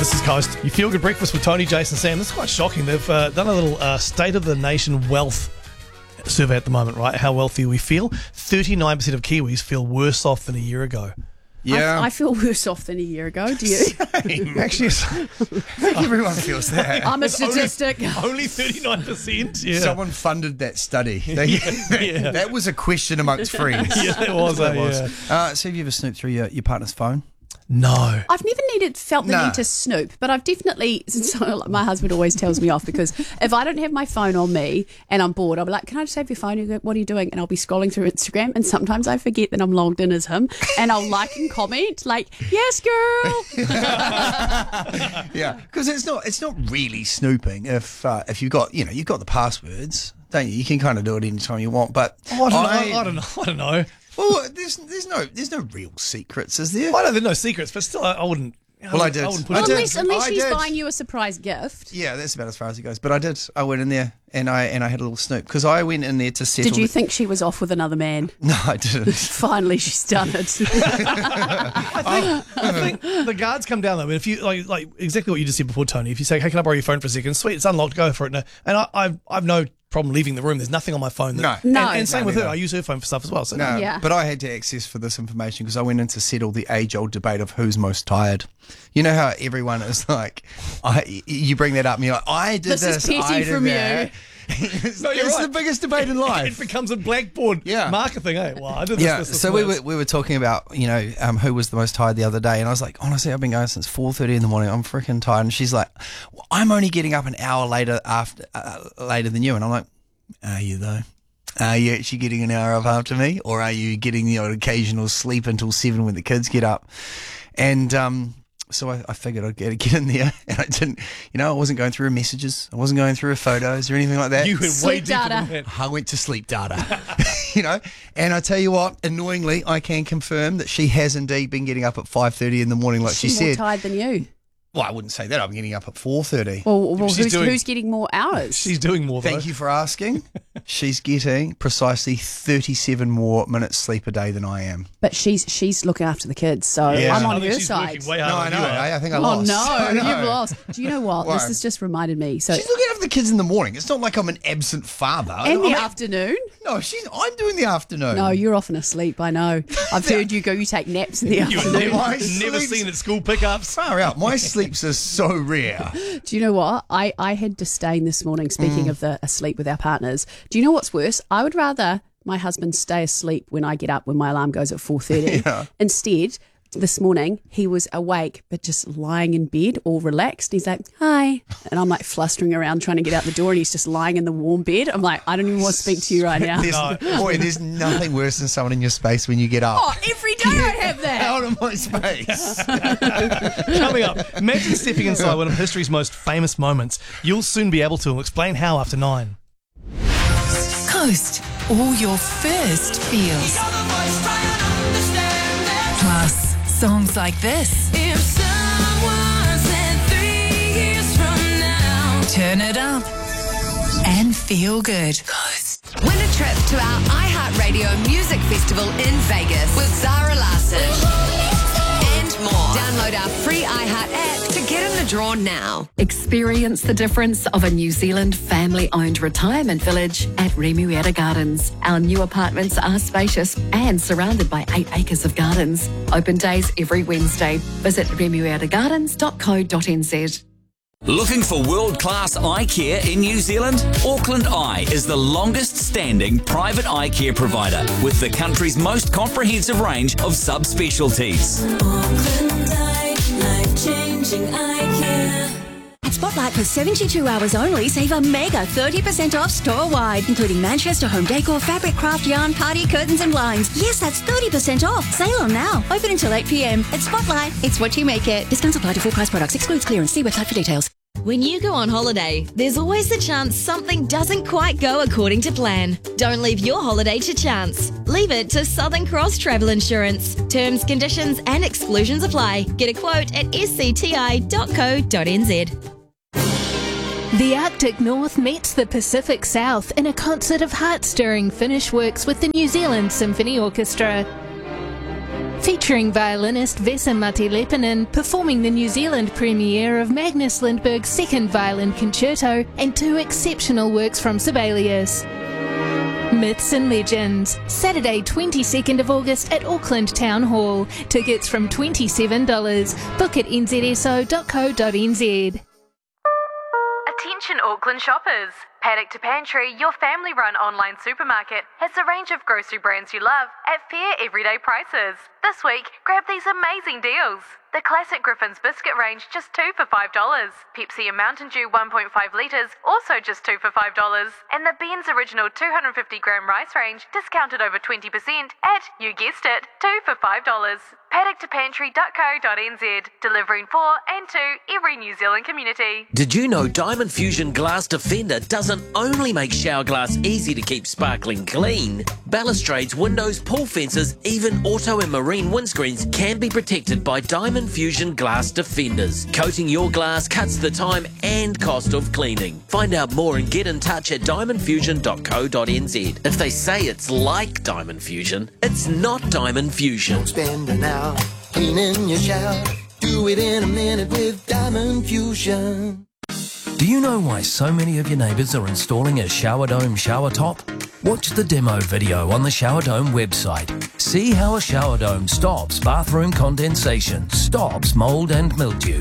This is Coast. You feel good breakfast with Tony, Jason, Sam. This is quite shocking. They've done a little State of the Nation wealth survey at the moment, right? How wealthy we feel. 39% of Kiwis feel worse off than a year ago. Yeah, I feel worse off than a year ago. Do you? Actually, I think everyone feels that. I'm a statistic. only 39%. Yeah. Someone funded that study. That was a question amongst friends. Yeah, it was. So have you ever snooped through your partner's phone? No. I've never felt the No. need to snoop, but I've definitely. So my husband always tells me off because if I don't have my phone on me and I'm bored, I'll be like, "Can I just have your phone?" He'll go, "What are you doing?" And I'll be scrolling through Instagram, and sometimes I forget that I'm logged in as him, and I'll like and comment like, "Yes, girl." Yeah, because it's not really snooping if you've got you've got the passwords, don't you? You can kind of do it anytime you want. But I don't know. Well, there's no real secrets, is there? I know there's no secrets, but still, I wouldn't. Well, I did. wouldn't put I it did. Unless I she's did. buying you a surprise gift. Yeah, that's about as far as it goes. But I did. I went in there and I had a little snoop because I went in there to settle. Did you think she was off with another man? No, I didn't. Finally, she's done it. I think the guards come down though. I mean, if you like exactly what you just said before, Tony. If you say, "Hey, can I borrow your phone for a second?" Sweet, it's unlocked. Go for it. And I've no problem leaving the room. There's nothing on my phone. No. And same with her. No. I use her phone for stuff as well. So No, Yeah. but I had to access for this information because I went in to settle the age-old debate of who's most tired. You know how everyone is like, you bring that up and you're like, I did This this, is petty I did from you. that. It's you're it's right. the biggest debate in it life. becomes a blackboard marker thing. Eh? Well, I did this. Yeah, this, so this. we were talking about who was the most tired the other day, and I was like, honestly, I've been going since 4:30 in the morning. I'm freaking tired, and she's like, well, I'm only getting up an hour later than you, and I'm like, are you though? Are you actually getting an hour up after me, or are you getting the occasional sleep until 7 when the kids get up? And so I figured I'd get in there, and I didn't. I wasn't going through her messages. I wasn't going through her photos or anything like that. You went way Sleep deeper data. than that. I went to sleep data, And I tell you what, annoyingly, I can confirm that she has indeed been getting up at 5:30 in the morning, like she She's more said. tired than you. Well, I wouldn't say that. I'm getting up at 4:30. Well, She's who's getting more hours? She's doing more. Thank you for asking. She's getting precisely 37 more minutes sleep a day than I am. But she's looking after the kids, so Yeah. I'm I on think her she's side. working way No, harder I than know. you are. I think I Oh lost. no, I know. you've lost. Do you know what? Why? This has just reminded me. So She's looking after the kids in the morning. It's not like I'm an absent father. in the I'm afternoon? No, I'm doing the afternoon. No, you're often asleep. I know. I've heard you go. You take naps in the You've afternoon. never, My never sleep's- seen at school pickups. Far out. My sleeps are so rare. Do you know what? I had disdain this morning. Speaking of the asleep with our partners, do you know what's worse? I would rather my husband stay asleep when I get up when my alarm goes at 4:30. Yeah. Instead, this morning he was awake but just lying in bed, all relaxed. He's like, "Hi," and I'm like flustering around trying to get out the door, and he's just lying in the warm bed. I'm like, I don't even want to speak to you right now. There's nothing worse than someone in your space when you get up. Oh, every day I have that. Out of my space. Coming up, imagine stepping inside one of history's most famous moments. You'll soon be able to explain how after 9. Coast, all your first feels. Plus, songs like this. If someone said 3 years from now. Turn it up and feel good. Coast. Win a trip to our iHeartRadio Music Festival in Vegas with Zara Larsson. And more. Download our free iHeart app to get in the draw now. Experience the difference of a New Zealand family-owned retirement village at Remuera Gardens. Our new apartments are spacious and surrounded by 8 acres of gardens. Open days every Wednesday. Visit remueragardens.co.nz. Looking for world-class eye care in New Zealand? Auckland Eye is the longest-standing private eye care provider with the country's most comprehensive range of subspecialties. Auckland Eye, life-changing eye care. At Spotlight for 72 hours only, save a mega 30% off store-wide, including Manchester home decor, fabric, craft, yarn, party, curtains and blinds. Yes, that's 30% off. Sale on now. Open until 8 p.m. At Spotlight, it's what you make it. Discounts apply to full price products. Excludes clearance. See website for details. When you go on holiday, there's always the chance something doesn't quite go according to plan. Don't leave your holiday to chance. Leave it to Southern Cross Travel Insurance. Terms, conditions and exclusions apply. Get a quote at scti.co.nz. The Arctic North meets the Pacific South in a concert of heart-stirring Finnish works with the New Zealand Symphony Orchestra. featuring violinist Vesa Matti-Lepinen performing the New Zealand premiere of Magnus Lindberg's second violin concerto and 2 exceptional works from Sibelius. Myths and Legends, Saturday 22nd of August at Auckland Town Hall. Tickets from $27. Book at nzso.co.nz. Attention Auckland shoppers! Paddock to Pantry, your family-run online supermarket, has a range of grocery brands you love at fair everyday prices. This week, grab these amazing deals. The classic Griffin's biscuit range, just 2 for $5. Pepsi and Mountain Dew 1.5 litres, also just 2 for $5. And the Ben's Original 250-gram rice range, discounted over 20% at, you guessed it, 2 for $5. paddocktoPantry.co.nz, delivering for and to every New Zealand community. Did you know Diamond Fusion Glass Defender doesn't only make shower glass easy to keep sparkling clean? Balustrades, windows, pool fences, even auto and marine windscreens can be protected by Diamond Fusion Glass Defenders. Coating your glass cuts the time and cost of cleaning. Find out more and get in touch at diamondfusion.co.nz. If they say it's like Diamond Fusion, it's not Diamond Fusion. Spend an hour cleaning your shower. Do it in a minute with Diamond Fusion. Do you know why so many of your neighbours are installing a Shower Dome shower top? Watch the demo video on the Shower Dome website. See how a shower dome stops bathroom condensation, stops mould and mildew,